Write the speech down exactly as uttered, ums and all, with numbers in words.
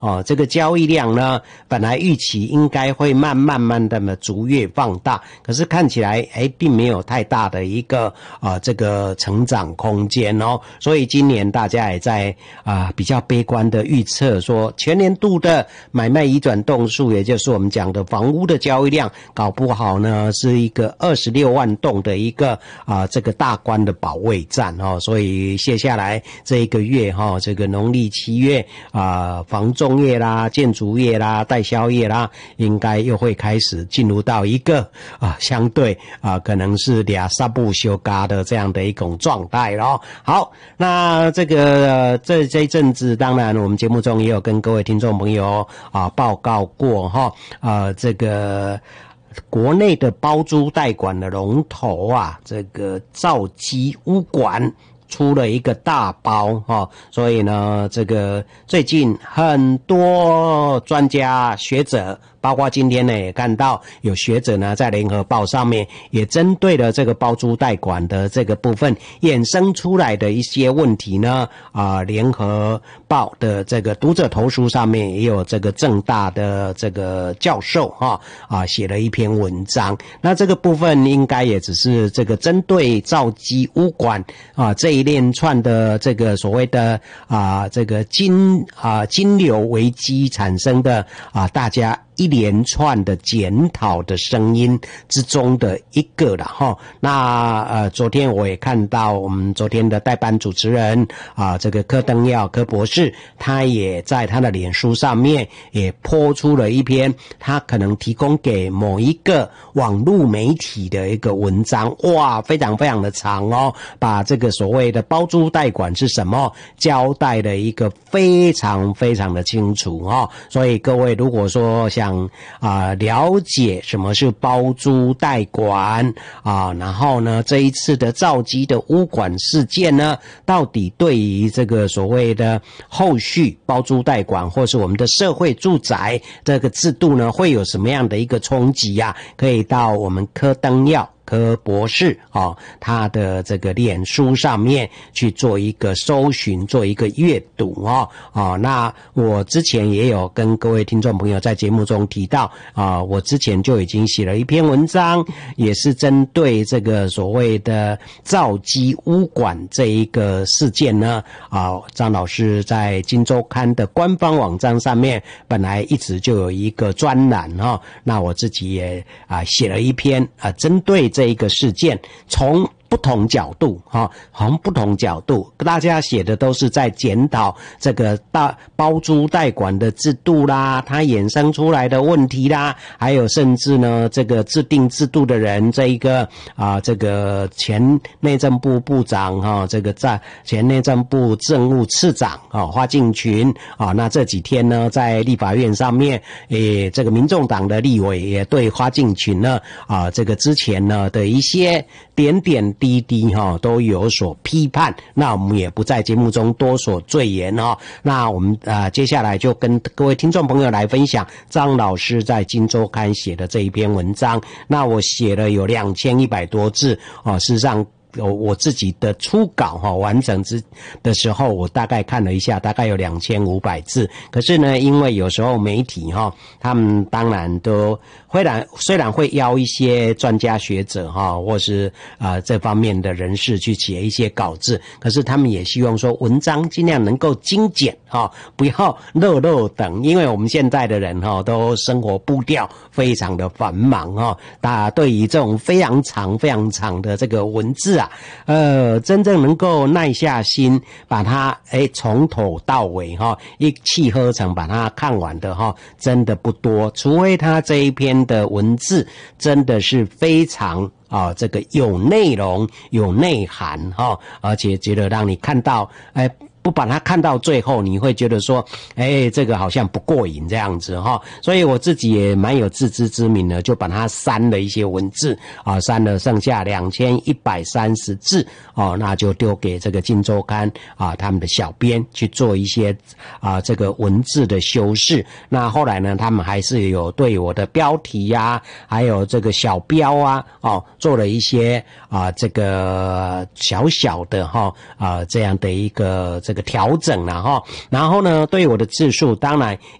哦，这个交易量呢，本来预期应该会慢慢慢的逐月放大，可是看起来诶并没有太大的一个啊、呃、这个成长空间哦，所以今年大家也在啊、呃、比较悲观的预测说，全年度的买卖移转栋数，也就是我们讲的房屋的交易量，搞不好呢是一个二十六万栋的一个啊、呃、这个大关的保卫战哦，所以接下来这一个月哈、哦，这个农历七月啊、呃、房仲业啦、建筑业啦、代销业啦，应该又会开始进入到一个啊相对啊可能是俩三不休嘎的这样的一种状态咯。好，那这个、呃、这这一阵子，当然我们节目中也有跟各位听众朋友啊报告过哈啊这个。国内的包租代管的龙头啊，这个兆基屋管出了一个大包哈，所以呢，这个最近很多专家学者，包括今天呢也看到有学者呢在联合报上面也针对了这个包租代管的这个部分衍生出来的一些问题呢，啊、呃，联合报的这个读者投书上面也有这个政大的这个教授哈啊写了一篇文章，那这个部分应该也只是这个针对兆基屋管啊这一一连串的这个所谓的啊这个金啊金流危机产生的啊大家一连串的检讨的声音之中的一个了哈。那呃昨天我也看到我们昨天的代班主持人啊这个柯登耀柯博士，他也在他的脸书上面也po出了一篇他可能提供给某一个网络媒体的一个文章，哇非常非常的长哦，把这个所谓的包租代管是什么交代的一个非常非常的清楚哦。所以各位如果说想啊、呃、了解什么是包租代管啊，然后呢这一次的兆基的屋管事件呢，到底对于这个所谓的后续包租代管或是我们的社会住宅这个制度呢，会有什么样的一个冲击啊？可以到我们柯登耀柯博士哦，他的这个脸书上面去做一个搜寻，做一个阅读哦哦。那我之前也有跟各位听众朋友在节目中提到啊，我之前就已经写了一篇文章，也是针对这个所谓的兆基屋管这一个事件呢啊，张老师在今周刊的官方网站上面本来一直就有一个专栏哈、哦，那我自己也啊写了一篇啊，针对这一个事件，从不同角度哈，从不同角度，大家写的都是在检讨这个大包租代管的制度啦，它衍生出来的问题啦，还有甚至呢，这个制定制度的人，这一个啊，这个前内政部部长哈，这个在前内政部政务次长啊，花敬群啊，那这几天呢，在立法院上面，诶，这个民众党的立委也对花敬群呢啊，这个之前呢的一些点点滴滴哈都有所批判，那我们也不在节目中多所赘言哦。那我们啊、呃、接下来就跟各位听众朋友来分享张老师在今周刊写的这一篇文章。那我写了有两千一百多字哦，事实上。我我自己的初稿哈完成之的时候，我大概看了一下，大概有两千五百字。可是呢，因为有时候媒体哈，他们当然都虽然虽然会邀一些专家学者哈，或是啊、呃、这方面的人士去写一些稿子，可是他们也希望说文章尽量能够精简哈，不要漏漏等，因为我们现在的人哈都生活步调非常的繁忙哈，大家对于这种非常长非常长的这个文字啊。呃，真正能够耐下心把它诶从头到尾哈一气呵成把它看完的哈，真的不多，除非他这一篇的文字真的是非常啊这个有内容有内涵哈，而且觉得让你看到诶。不把它看到最后，你会觉得说，哎，这个好像不过瘾这样子哈。所以我自己也蛮有自知之明的，就把它删了一些文字啊，删了剩下两千一百三十字哦，那就丢给这个今周刊啊他们的小编去做一些啊这个文字的修饰。那后来呢，他们还是有对我的标题呀、啊，还有这个小标啊，哦，做了一些啊这个小小的哈啊这样的一个。 这个调整了哈。然后呢，对我的字数当然